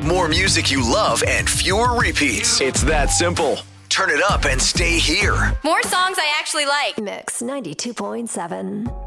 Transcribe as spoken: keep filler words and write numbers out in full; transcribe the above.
more music you love and fewer repeats. It's that simple. Turn it up and stay here. More songs I actually like. Mix ninety-two point seven.